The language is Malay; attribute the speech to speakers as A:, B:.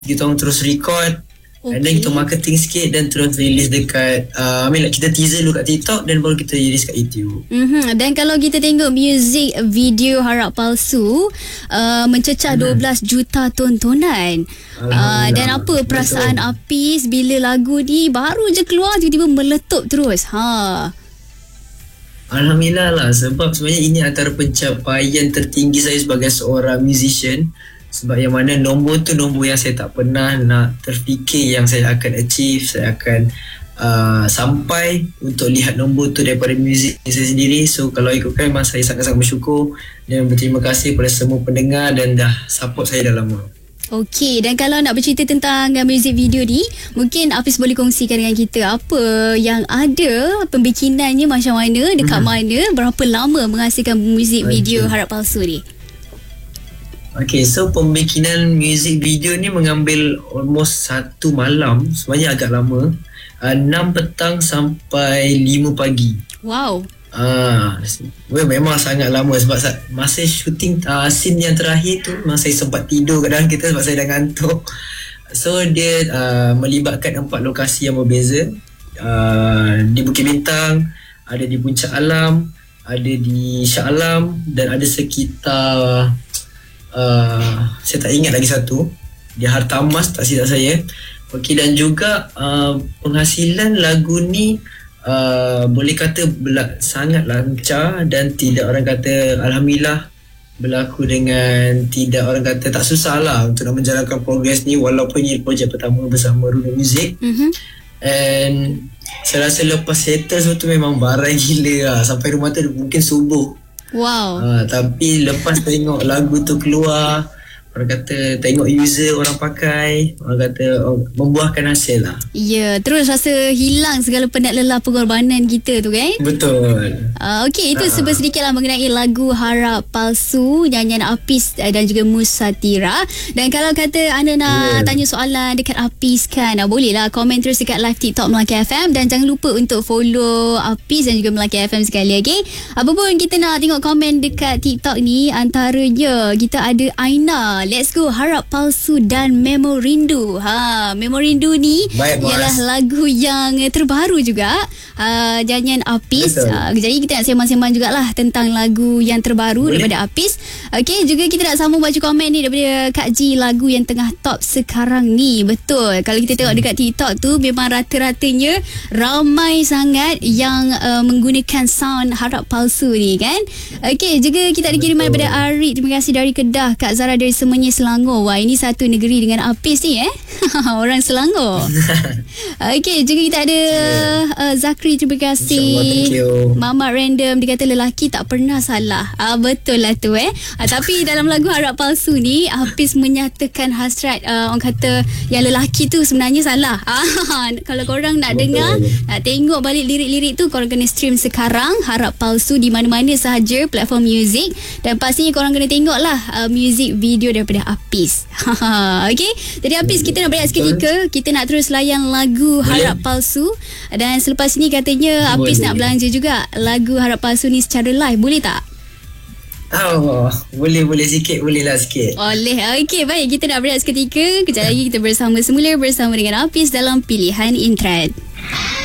A: kita orang terus record. And then kita marketing sikit dan terus release dekat kita teaser dulu kat TikTok dan baru kita release kat YouTube.
B: Dan kalau kita tengok music video Harap Palsu mencecah 12 juta tontonan. Dan apa perasaan Apis bila lagu ni baru je keluar tiba-tiba meletup terus?
A: Alhamdulillah lah, sebab sebenarnya ini antara pencapaian tertinggi saya sebagai seorang musician. Sebab yang mana nombor tu nombor yang saya tak pernah nak terfikir yang saya akan achieve, saya akan sampai untuk lihat nombor tu daripada muzik saya sendiri. So kalau ikutkan memang saya sangat-sangat bersyukur dan berterima kasih kepada semua pendengar dan dah support saya dah lama.
B: Okey, dan kalau nak bercerita tentang muzik video ni, mungkin Hafiz boleh kongsikan dengan kita apa yang ada, pembikinannya macam mana, dekat mana, berapa lama menghasilkan muzik video Harap Palsu ni?
A: Okay, so pembikinan music video ni mengambil almost 1 malam. Sebenarnya agak lama, 6 petang sampai 5 pagi.
B: Wow.
A: Memang sangat lama sebab masa shooting scene yang terakhir tu memang saya sempat tidur kadang kita sebab saya dah ngantuk. So dia melibatkan 4 lokasi yang berbeza, di Bukit Bintang, ada di Puncak Alam, ada di Shah Alam dan ada sekitar saya tak ingat lagi satu di Hartamas, tak silap saya. Okey, dan juga penghasilan lagu ni boleh kata sangat lancar dan tidak orang kata alhamdulillah berlaku dengan tidak orang kata tak susah lah untuk nak menjalankan progres ni walaupun ini projek pertama bersama Runa Music. And saya rasa lepas settle semua tu memang barai gila lah. Sampai rumah tu mungkin subuh.
B: Wow.
A: Tapi lepas tengok lagu tu keluar, orang kata tengok user orang pakai, orang kata membuahkan hasil lah.
B: Ya, terus rasa hilang segala penat lelah pengorbanan kita tu kan.
A: Betul.
B: Okey, itu sedikit lah mengenai lagu Harap Palsu nyanyian Apis dan juga Musatira. Dan kalau kata anda nak tanya soalan dekat Apis kan, boleh lah komen terus dekat live TikTok Melaki FM. Dan jangan lupa untuk follow Apis dan juga Melaki FM sekali, okey. Apa pun kita nak tengok komen dekat TikTok ni, antaranya kita ada Aina. Let's go Harap Palsu dan Memo Rindu. Memo Rindu ni ialah lagu yang terbaru juga, nyanyian Apis. Jadi kita nak sembang-sembang jugalah tentang lagu yang terbaru daripada Apis. Okey, juga kita nak sambung baca komen ni daripada Kak Ji, lagu yang tengah top sekarang ni. Betul, kalau kita tengok dekat TikTok tu memang rata-ratanya ramai sangat yang menggunakan sound Harap Palsu ni kan. Okey, juga kita ada kiriman daripada Ari. Terima kasih dari Kedah. Kak Zara dari semuanya Selangor. Wah, ini satu negeri dengan Apis ni orang Selangor. Okey, juga kita ada Zakri. Terima kasih. Mamat Random, dia kata lelaki tak pernah salah. Betul lah tu tapi dalam lagu Harap Palsu ni Apis menyatakan hasrat orang kata yang lelaki tu sebenarnya salah. Kalau korang nak dengar, nak tengok balik lirik-lirik tu, korang kena stream sekarang Harap Palsu di mana-mana sahaja platform muzik. Dan pastinya korang kena tengok lah music video daripada Apis. Okey, jadi Apis, kita nak berehat seketika. Kita nak terus layan lagu Harap Palsu. Dan selepas ni katanya Apis nak belanja juga lagu Harap Palsu ni secara live. Boleh tak?
A: Boleh sikit. Boleh lah sikit.
B: Boleh. Okey, baik, kita nak berehat seketika. Kejap lagi kita bersama semula bersama dengan Apis dalam Pilihan In Trend.